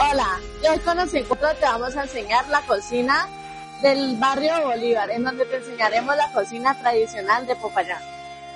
Hola, y hoy con los encuentros te vamos a enseñar la cocina del barrio Bolívar, en donde te enseñaremos la cocina tradicional de Popayán.